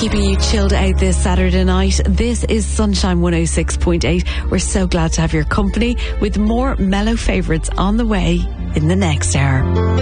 Keeping you chilled out this Saturday night. This is Sunshine 106.8. We're so glad to have your company with more mellow favourites on the way in the next hour.